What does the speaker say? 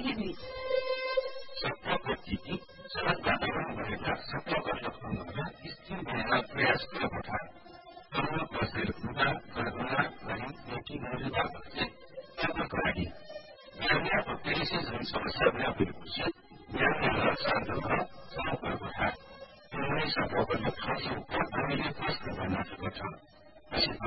पनि सत्ताको टिकी सडक वातावरण गरेका सत्ता गठबन्धनद्वारा स्थिर बनाउन प्रयास गरेको छ तरुण बसेर हुँदा गरगरा गरी बेटी मौजूदाबाट चाहिँ चुक्नको लागि म्यानमारको पेरिसे जुन समस्या व्यापेपछि म्यानमारलाई शान्त भएर सहयोग गरेको छ उन्होंने सफल गर्ने ठाउँको हामीले प्रश्न गर्न सकेको छ